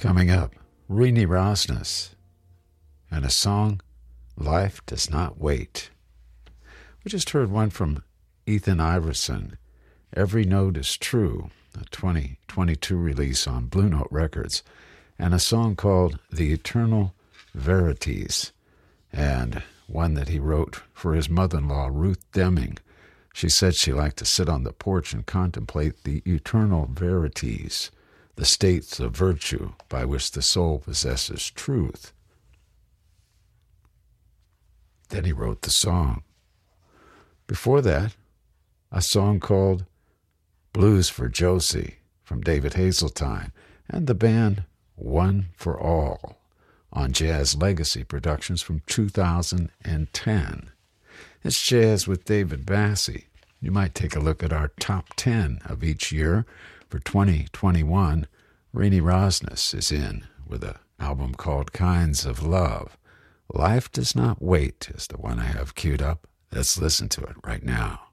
Coming up, Renee Rosnes and a song, Life Does Not Wait. We just heard one from Ethan Iverson, Every Note is True, a 2022 release on Blue Note Records, and a song called The Eternal Verities, and one that he wrote for his mother-in-law, Ruth Deming. She said she liked to sit on the porch and contemplate the eternal verities, the states of virtue by which the soul possesses truth. Then he wrote the song. Before that, a song called Blues for Josie from David Hazeltine and the band One for All on Jazz Legacy Productions from 2010. It's Jazz with David Bassey. You might take a look at our top 10 of each year. For 2021, Renee Rosnes is in with an album called Kinds of Love. Life Does Not Wait is the one I have queued up. Let's listen to it right now.